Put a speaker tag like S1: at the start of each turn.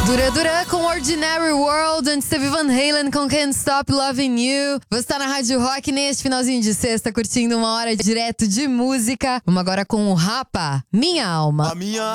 S1: Duran com Ordinary World, antes teve Van Halen com Can't Stop Loving You. Você tá na Rádio Rock neste finalzinho de sexta, curtindo uma hora direto de música. Vamos agora com o Rapa, Minha Alma.
S2: A minha